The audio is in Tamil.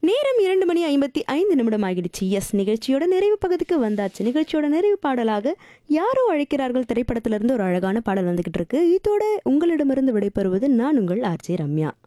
நேரம் 2:55 ஆகிடுச்சு. எஸ், நிகழ்ச்சியோட நிறைவு பகுதிக்கு வந்தாச்சு. நிகழ்ச்சியோட நிறைவு பாடலாக யாரோ அழைக்கிறார்கள் திரைப்படத்திலிருந்து ஒரு அழகான பாடல் வந்துகிட்டு இருக்கு. இதோட உங்களிடமிருந்து விடைபெறுவது நான் உங்கள் ஆர்ஜே ரம்யா.